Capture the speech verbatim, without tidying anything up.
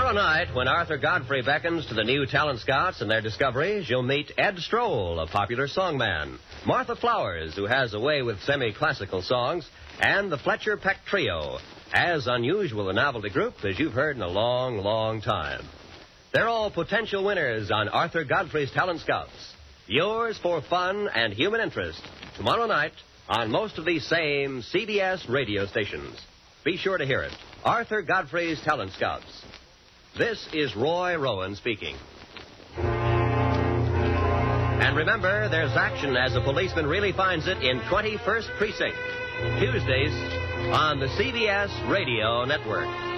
Tomorrow night, when Arthur Godfrey beckons to the new talent scouts and their discoveries, you'll meet Ed Stroll, a popular songman, Martha Flowers, who has a way with semi-classical songs, and the Fletcher Peck Trio, as unusual a novelty group as you've heard in a long, long time. They're all potential winners on Arthur Godfrey's Talent Scouts. Yours for fun and human interest, tomorrow night on most of these same C B S radio stations. Be sure to hear it. Arthur Godfrey's Talent Scouts. This is Roy Rowan speaking. And remember, there's action as a policeman really finds it in twenty-first Precinct. Tuesdays on the C B S Radio Network.